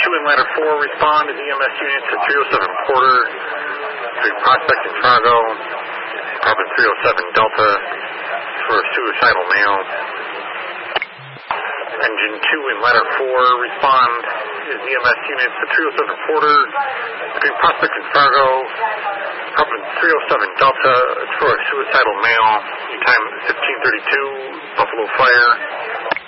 in ladder 4, respond to EMS units at 307 Porter, between Prospect and Fargo, apartment 307 Delta, for a suicidal male. Engine 2 in ladder 4, respond to EMS units at 307 Porter, between Prospect and Fargo, apartment 307 Delta, for a suicidal male. Time 15:32, Buffalo Fire.